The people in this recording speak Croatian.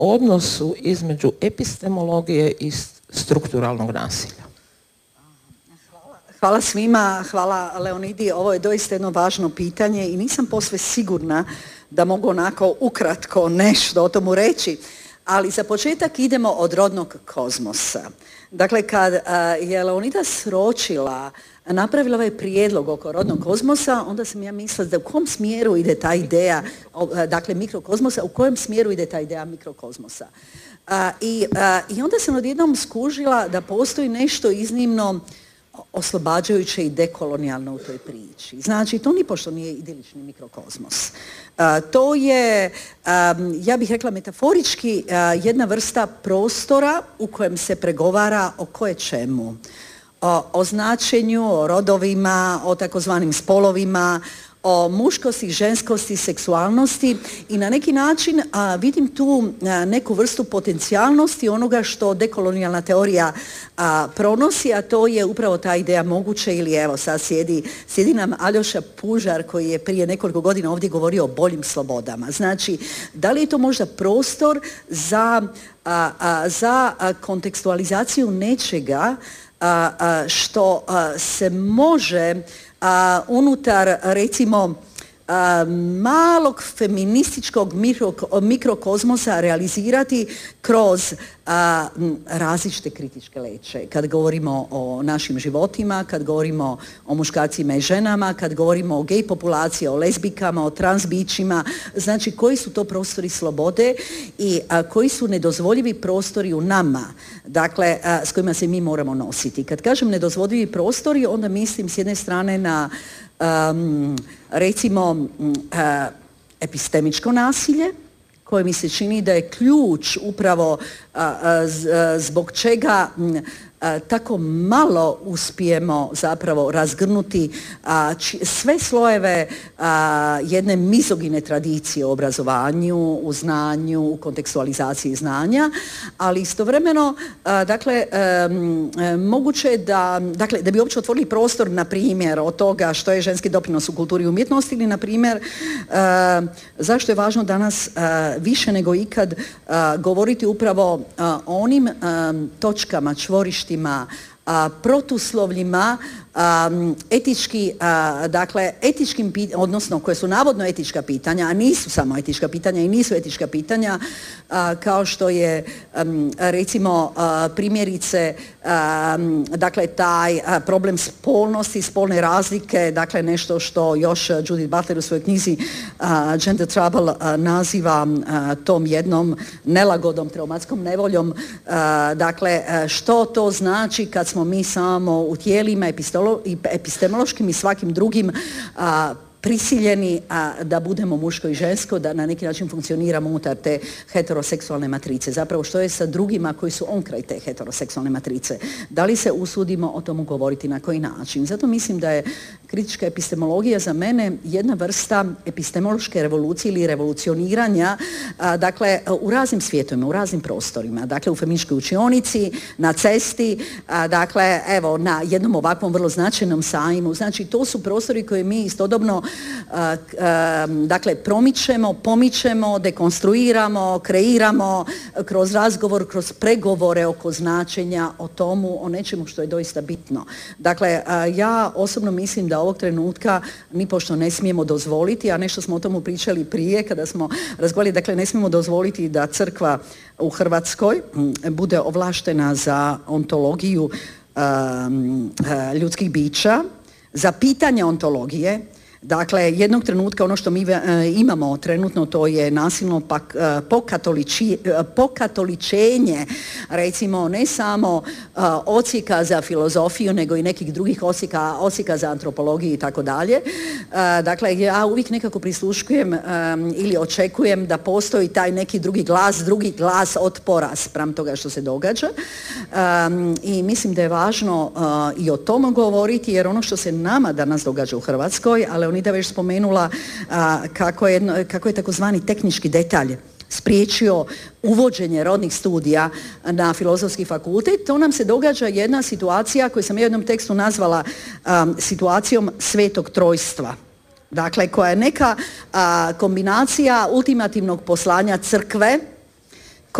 odnosu između epistemologije i strukturalnog nasilja. Hvala svima, hvala Leonidi, ovo je doista jedno važno pitanje i nisam posve sigurna da mogu onako ukratko nešto o tomu reći, ali za početak idemo od rodnog kozmosa. Dakle, kad je Leonida Sročila napravila ovaj prijedlog oko rodnog kozmosa, onda sam ja mislila da u kom smjeru ide ta ideja, dakle mikrokozmosa, u kojem smjeru ide ta ideja mikrokozmosa. I onda sam odjednom skužila da postoji nešto iznimno oslobađajuće i dekolonijalno u toj priči. Znači, to nipošto nije idilični mikrokozmos. To je, ja bih rekla metaforički, jedna vrsta prostora u kojem se pregovara o koje čemu. O značenju, o rodovima, o takozvanim spolovima, o muškosti, ženskosti, seksualnosti i na neki način vidim tu neku vrstu potencijalnosti onoga što dekolonijalna teorija pronosi, a to je upravo ta ideja moguće ili evo sad sjedi nam Aljoša Pužar koji je prije nekoliko godina ovdje govorio o boljim slobodama. Znači, da li je to možda prostor za kontekstualizaciju nečega što se može unutar recimo malog feminističkog mikrokozmosa realizirati kroz različite kritičke leče. Kad govorimo o našim životima, kad govorimo o muškarcima i ženama, kad govorimo o gej populaciji, o lezbikama, o transbićima, znači koji su to prostori slobode i koji su nedozvoljivi prostori u nama, dakle s kojima se mi moramo nositi. Kad kažem nedozvoljivi prostori, onda mislim s jedne strane na recimo epistemičko nasilje koje mi se čini da je ključ upravo zbog čega tako malo uspijemo zapravo razgrnuti sve slojeve jedne mizogine tradicije u obrazovanju, u znanju, u kontekstualizaciji znanja, ali istovremeno dakle moguće je da bi uopće otvorili prostor na primjer od toga što je ženski doprinos u kulturi i umjetnosti ili na primjer zašto je važno danas više nego ikad govoriti upravo o onim točkama, čvorištima, protuslovljima etički, dakle etičkim odnosno koje su navodno etička pitanja, a nisu samo etička pitanja i nisu etička pitanja kao što je recimo primjerice dakle taj problem spolnosti, spolne razlike, dakle nešto što još Judith Butler u svojoj knjizi Gender Trouble naziva tom jednom nelagodom, traumatskom nevoljom, dakle što to znači kad smo mi samo u tijelima epistemološkim i svakim drugim prisiljeni da budemo muško i žensko, da na neki način funkcioniramo unutar te heteroseksualne matrice. Zapravo što je sa drugima koji su onkraj te heteroseksualne matrice? Da li se usudimo o tomu govoriti, na koji način? Zato mislim da je kritička epistemologija za mene jedna vrsta epistemološke revolucije ili revolucioniranja, dakle u raznim svijetovima, u raznim prostorima, dakle u feminističkoj učionici, na cesti, dakle evo na jednom ovakvom vrlo značajnom sajmu. Znači to su prostori koje mi istodobno dakle promičemo, pomičemo, dekonstruiramo, kreiramo kroz razgovor, kroz pregovore oko značenja o tomu, o nečemu što je doista bitno. Dakle, ja osobno mislim da ovog trenutka nipošto ne smijemo dozvoliti, a nešto smo o tomu pričali prije kada smo razgovarali, dakle ne smijemo dozvoliti da crkva u Hrvatskoj bude ovlaštena za ontologiju ljudskih bića, za pitanje ontologije. Dakle, jednog trenutka ono što mi imamo trenutno to je nasilno pokatoličenje, recimo ne samo odsjeka za filozofiju, nego i nekih drugih odsjeka za antropologiju i tako dalje. Dakle, ja uvijek nekako prisluškujem ili očekujem da postoji taj neki drugi glas otpora spram toga što se događa. I mislim da je važno i o tome govoriti, jer ono što se nama danas događa u Hrvatskoj, ali Leonida već spomenula kako je takozvani tehnički detalj spriječio uvođenje rodnih studija na Filozofski fakultet. To nam se događa jedna situacija koju sam u jednom tekstu nazvala situacijom svetog trojstva. Dakle, koja je neka kombinacija ultimativnog poslanja crkve